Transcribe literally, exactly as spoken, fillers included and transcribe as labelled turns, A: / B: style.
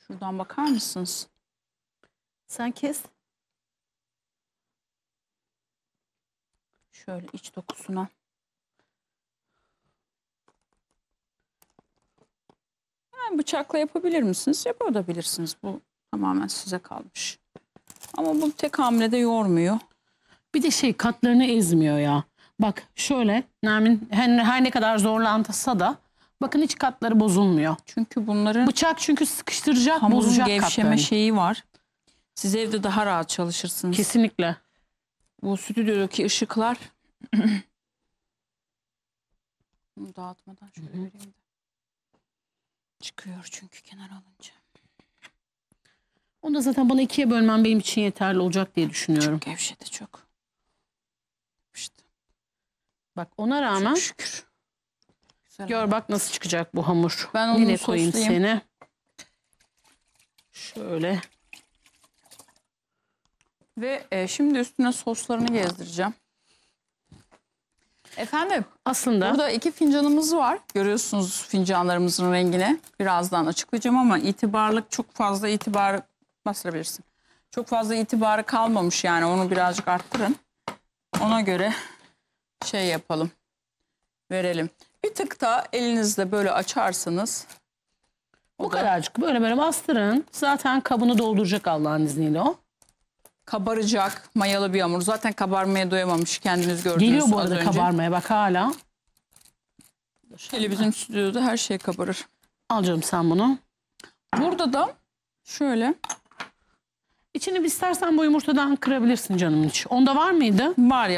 A: Şuradan bakar mısınız?
B: Sen kes.
A: Şöyle iç dokusuna. Yani bıçakla yapabilir misiniz? Yapabilirsiniz. Bu tamamen size kalmış. Ama bu tek hamlede yoğurmuyor.
B: Bir de şey, katlarını ezmiyor ya. Bak şöyle Nermin, her, her ne kadar zorlansa da bakın hiç katları bozulmuyor.
A: Çünkü bunların
B: Bıçak çünkü sıkıştıracak,
A: hamurun
B: bozacak
A: gevşeme
B: katlarını.
A: şeyi var. Siz evde daha rahat çalışırsınız.
B: Kesinlikle.
A: Bu stüdyodaki ışıklar bunu dağıtmadan şöyle vereyim de. Çıkıyor çünkü kenar alınca.
B: Onu da zaten bana ikiye bölmem benim için yeterli olacak diye düşünüyorum.
A: Çok gevşedi çok. İşte.
B: Bak ona rağmen
A: Çok şükür. Güzel
B: gör
A: oldu.
B: bak nasıl çıkacak bu hamur.
A: Ben onu
B: Nereye koyayım
A: soslayayım.
B: seni? Şöyle.
A: Ve e, şimdi üstüne soslarını gezdireceğim. Efendim,
B: Aslında
A: burada iki fincanımız var. Görüyorsunuz fincanlarımızın rengini. Birazdan açıklayacağım ama itibarlık çok fazla itibarı bastırabilirsin. Çok fazla itibarı kalmamış yani, onu birazcık arttırın. Ona göre şey yapalım. Verelim. Bir tık da elinizle böyle açarsanız.
B: bu kadarcık böyle böyle bastırın. Zaten kabını dolduracak Allah'ın izniyle o.
A: Kabaracak mayalı bir hamur. Zaten kabarmaya doyamamış, kendiniz gördünüz
B: Geliyor bu
A: az
B: arada
A: önce.
B: kabarmaya bak hala.
A: Hele bizim stüdyoda her şey kabarır.
B: Al canım sen bunu.
A: Burada da şöyle
B: İçini istersen bu yumurtadan kırabilirsin canım hiç. Onda var mıydı?
A: var ya.